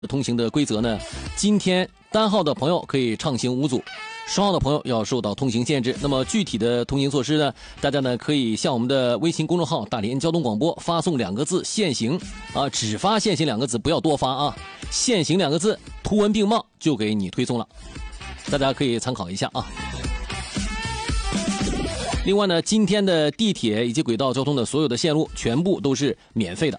通行的规则呢，今天单号的朋友可以畅行5组，双号的朋友要受到通行限制。那么具体的通行措施呢，大家呢可以向我们的微信公众号大连交通广播发送2个字限行啊，只发限行2个字，不要多发啊，限行2个字图文并茂就给你推送了，大家可以参考一下啊。另外呢，今天的地铁以及轨道交通的所有的线路全部都是免费的。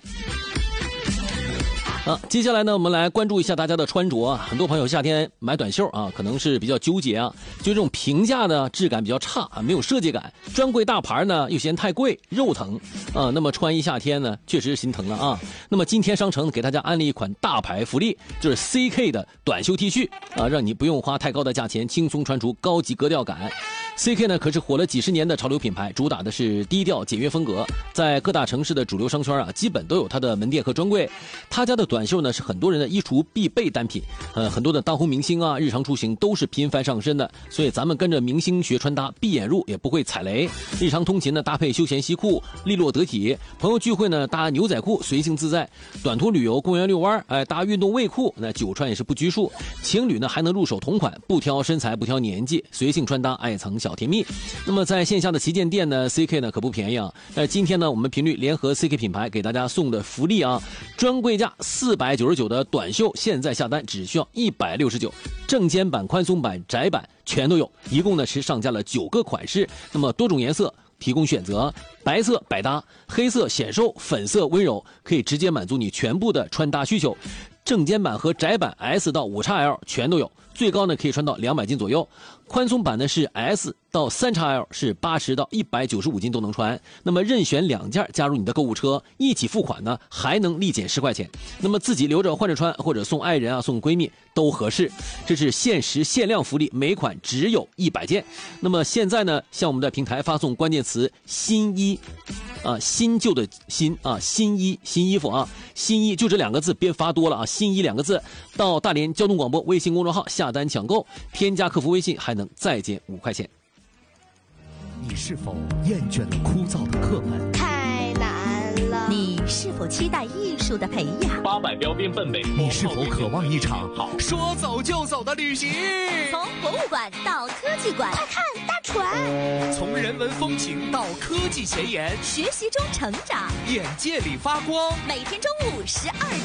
接下来呢，我们来关注一下大家的穿着啊。很多朋友夏天买短袖啊，可能是比较纠结啊，就这种平价的质感比较差啊，没有设计感，专柜大牌呢又嫌太贵，肉疼啊。那么穿一夏天呢，确实心疼了啊。那么今天商城给大家安利一款大牌福利，就是 CK 的短袖 T 恤啊，让你不用花太高的价钱，轻松穿出高级格调感。CK 呢可是火了几十年的潮流品牌，主打的是低调简约风格，在各大城市的主流商圈啊，基本都有它的门店和专柜。他家的短袖呢是很多人的衣橱必备单品，很多的当红明星啊，日常出行都是频繁上身的，所以咱们跟着明星学穿搭，闭眼入也不会踩雷。日常通勤呢搭配休闲西裤，利落得体；朋友聚会呢搭牛仔裤，随性自在；短途旅游，公园遛弯，搭运动卫裤，那久穿也是不拘束。情侣呢还能入手同款，不挑身材，不挑年纪，随性穿搭，爱藏小甜蜜。那么在线下的旗舰店呢 ，CK 呢可不便宜啊。今天呢，我们频率联合 CK 品牌给大家送的福利啊，专柜价499的短袖，现在下单只需要169，正肩版、宽松版、窄版全都有，一共呢是上架了9个款式，那么多种颜色提供选择，白色百搭，黑色显瘦，粉色温柔，可以直接满足你全部的穿搭需求。正肩版和窄版 S 到5XL 全都有，最高呢可以穿到200斤左右，宽松版呢是 S 到3XL 是80到195斤都能穿。那么任选2件加入你的购物车，一起付款呢还能立减10块钱。那么自己留着换着穿，或者送爱人啊送闺蜜都合适。这是限时限量福利，每款只有100件。那么现在呢，向我们的平台发送关键词新衣啊，新旧的新啊，新衣新衣服啊，新衣就这2个字，别发多了啊，新衣2个字，到大连交通广播微信公众号下单抢购，添加客服微信还能再减5块钱。 你是否厌倦了枯燥的课本？ 太难了。 你是否期待艺术的培养 ？800标兵奔北。 你是否渴望一场说走就走的旅行？ 从博物馆到科技馆， 快看大船！ 从人文风情到科技前沿， 学习中成长， 眼界里发光。 每天中午12